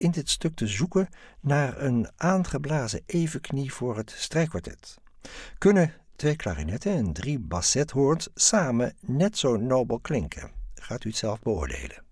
in dit stuk te zoeken naar een aangeblazen evenknie voor het strijkkwartet. Kunnen 2 klarinetten en 3 bassethoorns samen net zo nobel klinken? Gaat u het zelf beoordelen.